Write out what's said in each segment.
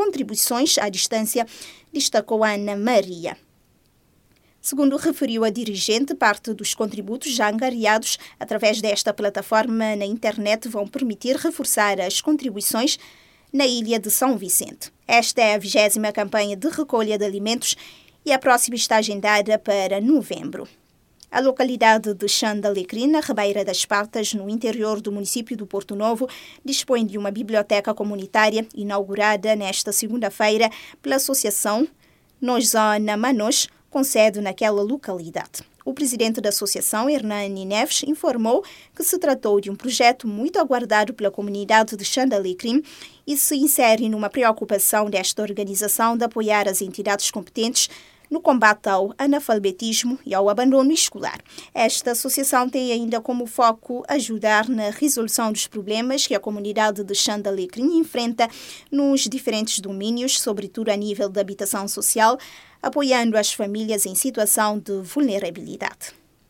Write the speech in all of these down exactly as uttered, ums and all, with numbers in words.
contribuições à distância, destacou Ana Maria. Segundo referiu a dirigente, parte dos contributos já angariados através desta plataforma na internet vão permitir reforçar as contribuições na ilha de São Vicente. Esta é a vigésima campanha de recolha de alimentos e a próxima está agendada para novembro. A localidade de Chã de Alecrim, na Ribeira das Partas, no interior do município do Porto Novo, dispõe de uma biblioteca comunitária inaugurada nesta segunda-feira pela Associação Nos Zona Manos, com sede naquela localidade. O presidente da associação, Hernani Neves, informou que se tratou de um projeto muito aguardado pela comunidade de Chã de Alecrim e se insere numa preocupação desta organização de apoiar as entidades competentes no combate ao analfabetismo e ao abandono escolar. Esta associação tem ainda como foco ajudar na resolução dos problemas que a comunidade de Chã de Alecrim enfrenta nos diferentes domínios, sobretudo a nível da habitação social, apoiando as famílias em situação de vulnerabilidade.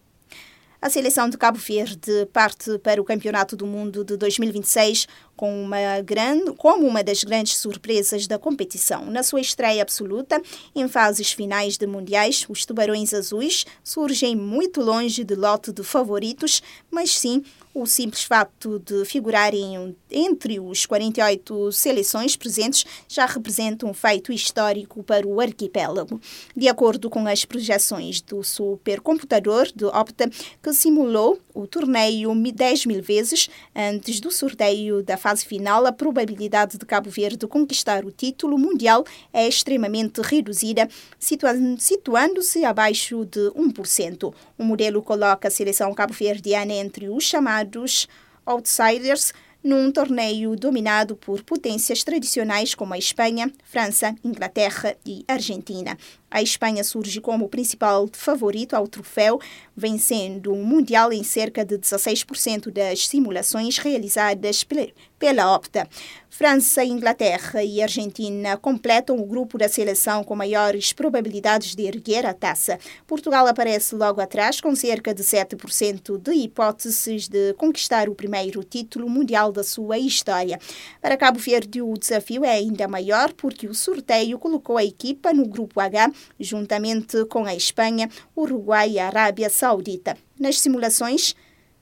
A seleção de Cabo Verde parte para o Campeonato do Mundo de dois mil e vinte e seis com uma grande, como uma das grandes surpresas da competição. Na sua estreia absoluta, em fases finais de mundiais, os Tubarões Azuis surgem muito longe de lote de favoritos, mas sim o simples facto de figurarem entre os quarenta e oito seleções presentes já representa um feito histórico para o arquipélago. De acordo com as projeções do supercomputador de Opta, que simulou o torneio dez mil vezes antes do sorteio da fase final, a probabilidade de Cabo Verde conquistar o título mundial é extremamente reduzida, situando-se abaixo de um por cento. O modelo coloca a seleção cabo-verdiana entre os chamados outsiders, num torneio dominado por potências tradicionais como a Espanha, França, Inglaterra e Argentina. A Espanha surge como o principal favorito ao troféu, vencendo o Mundial em cerca de dezesseis por cento das simulações realizadas pela Opta. França, Inglaterra e Argentina completam o grupo da seleção com maiores probabilidades de erguer a taça. Portugal aparece logo atrás, com cerca de sete por cento de hipóteses de conquistar o primeiro título mundial da sua história. Para Cabo Verde, o desafio é ainda maior, porque o sorteio colocou a equipa no grupo H, juntamente com a Espanha, Uruguai e a Arábia Saudita. Nas simulações,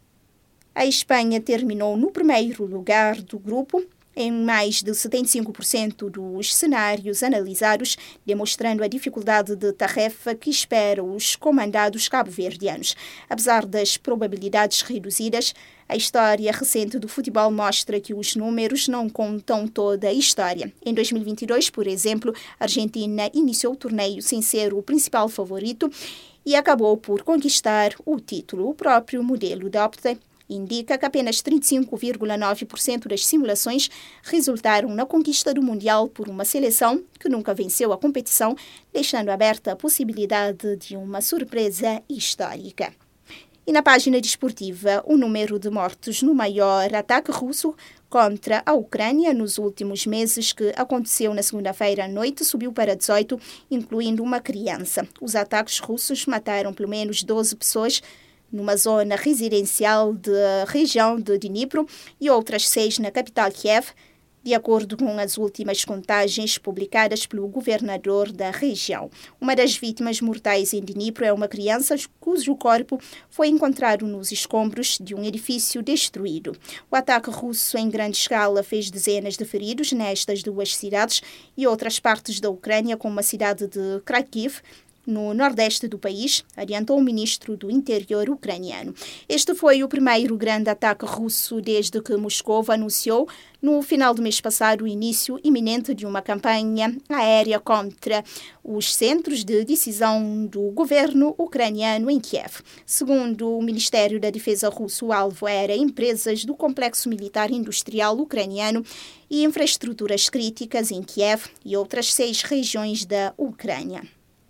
a Espanha terminou no primeiro lugar do grupo, em mais de setenta e cinco por cento dos cenários analisados, demonstrando a dificuldade de tarefa que espera os comandados cabo-verdianos. Apesar das probabilidades reduzidas, a história recente do futebol mostra que os números não contam toda a história. Em dois mil e vinte e dois, por exemplo, a Argentina iniciou o torneio sem ser o principal favorito e acabou por conquistar o título. O próprio modelo da Opta indica que apenas trinta e cinco vírgula nove por cento das simulações resultaram na conquista do Mundial por uma seleção que nunca venceu a competição, deixando aberta a possibilidade de uma surpresa histórica. E na página desportiva, o número de mortos no maior ataque russo contra a Ucrânia nos últimos meses, que aconteceu na segunda-feira à noite, subiu para dezoito, incluindo uma criança. Os ataques russos mataram pelo menos doze pessoas numa zona residencial da região de Dnipro e outras seis na capital Kiev, de acordo com as últimas contagens publicadas pelo governador da região. Uma das vítimas mortais em Dnipro é uma criança cujo corpo foi encontrado nos escombros de um edifício destruído. O ataque russo em grande escala fez dezenas de feridos nestas duas cidades e outras partes da Ucrânia, como a cidade de Kharkiv, no nordeste do país, adiantou o ministro do Interior ucraniano. Este foi o primeiro grande ataque russo desde que Moscou anunciou, no final do mês passado, o início iminente de uma campanha aérea contra os centros de decisão do governo ucraniano em Kiev. Segundo o Ministério da Defesa russo, o alvo era empresas do complexo militar industrial ucraniano e infraestruturas críticas em Kiev e outras seis regiões da Ucrânia.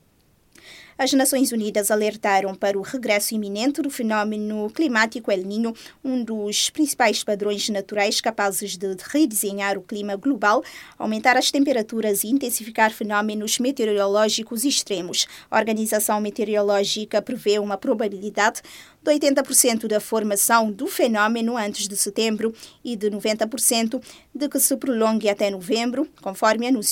As Nações Unidas alertaram para o regresso iminente do fenómeno climático El Niño, um dos principais padrões naturais capazes de redesenhar o clima global, aumentar as temperaturas e intensificar fenómenos meteorológicos extremos. A Organização Meteorológica prevê uma probabilidade de oitenta por cento da formação do fenómeno antes de setembro e de noventa por cento de que se prolongue até novembro, conforme anunciou